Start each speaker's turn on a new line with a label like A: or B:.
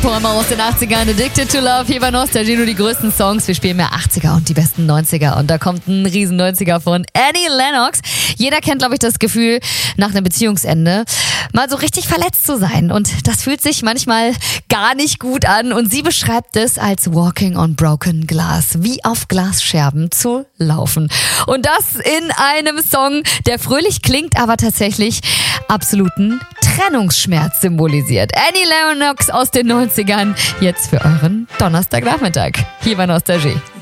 A: Vor allem aus den 80ern, Addicted to Love, hier bei Nostalgie nur die größten Songs. Wir spielen mehr 80er und die besten 90er und da kommt ein riesen 90er von Annie Lennox. Jeder kennt, glaube ich, das Gefühl, nach einem Beziehungsende mal so richtig verletzt zu sein und das fühlt sich manchmal gar nicht gut an und sie beschreibt es als Walking on Broken Glass, wie auf Glasscherben zu laufen. Und das in einem Song, der fröhlich klingt, aber tatsächlich absoluten Trennungsschmerz symbolisiert. Annie Lennox aus den 90ern, jetzt für euren Donnerstagnachmittag. Hier bei Nostalgie.